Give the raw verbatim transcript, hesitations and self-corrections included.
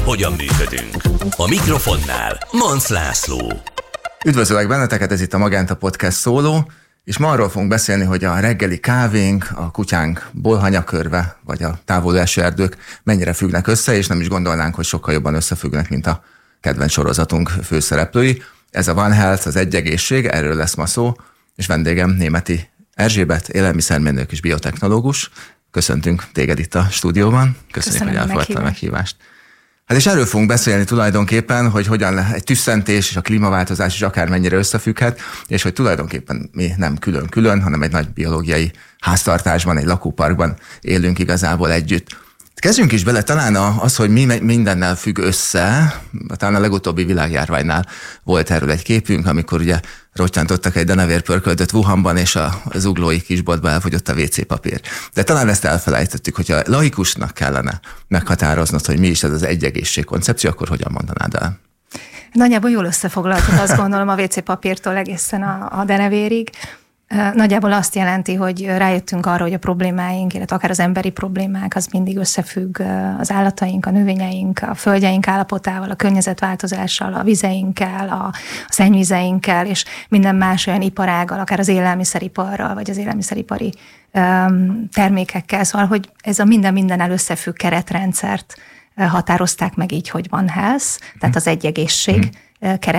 Hogyan működünk? A mikrofonnál Manc László. Üdvözöllek benneteket, ez itt a Magenta Podcast szóló, és ma arról fogunk beszélni, hogy a reggeli kávénk, a kutyánk bolhanyakörve, vagy a távoló eső erdők mennyire függnek össze, és nem is gondolnánk, hogy sokkal jobban összefüggnek, mint a kedvenc sorozatunk főszereplői. Ez a One Health, az egy egészség, erről lesz ma szó, és vendégem Németi Erzsébet, élelmiszermérnök és biotechnológus. Köszöntünk téged itt a stúdióban. Köszönjük, Köszönöm, hogy elfogadtad a meghívást. Hát és erről fogunk beszélni tulajdonképpen, hogy hogyan egy tüsszentés és a klímaváltozás is akármennyire összefügghet, és hogy tulajdonképpen mi nem külön-külön, hanem egy nagy biológiai háztartásban, egy lakóparkban élünk igazából együtt. Kezdjünk is bele, talán az, hogy mi mindennel függ össze, talán a legutóbbi világjárványnál volt erről egy képünk, amikor ugye rottyantottak egy denevérpörköldöt Wuhanban, és a zuglói kisboltba elfogyott a vé cé papír. De talán ezt elfelejtettük, hogyha laikusnak kellene meghatároznod, hogy mi is ez az egy egészség koncepció, akkor hogyan mondanád el? Nagyjából jól összefoglaltad, azt gondolom, a vé cé papírtól egészen a, a denevérig. Nagyjából azt jelenti, hogy rájöttünk arra, hogy a problémáink, illetve akár az emberi problémák, az mindig összefügg az állataink, a növényeink, a földjeink állapotával, a környezetváltozással, a vizeinkkel, a szennyvizeinkkel, és minden más olyan iparággal, akár az élelmiszeriparral, vagy az élelmiszeripari termékekkel. Szóval, hogy ez a minden-mindennel összefügg keretrendszert határozták meg így, hogy One Health, tehát az egy egészség keret